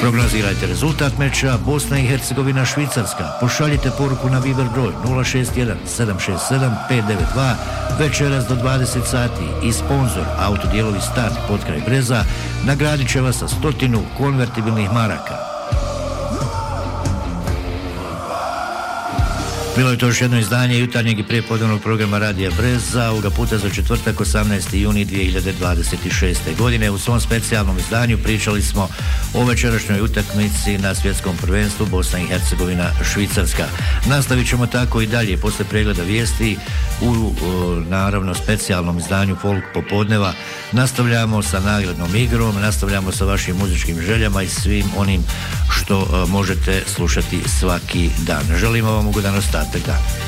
Prognozirajte rezultat meča Bosna i Hercegovina Švicarska. Pošaljite poruku na Viber broj 061 767 592 večeras do 20 sati i sponzor Autodijelovi Start potkraj Breza nagradit će vas sa 100 konvertibilnih maraka. Bilo je to još jedno izdanje jutarnjeg i prijepodnevnog programa Radija Breza, ovoga puta za četvrtak 18. juni 2026. godine. U svom specijalnom izdanju pričali smo o večerašnjoj utakmici na svjetskom prvenstvu Bosna i Hercegovina Švicarska. Nastavit ćemo tako i dalje posle pregleda vijesti u naravno specijalnom izdanju Folk popodneva. Nastavljamo sa nagradnom igrom, nastavljamo sa vašim muzičkim željama i svim onim što možete slušati svaki dan. Želimo vam ugodan ostatak dana.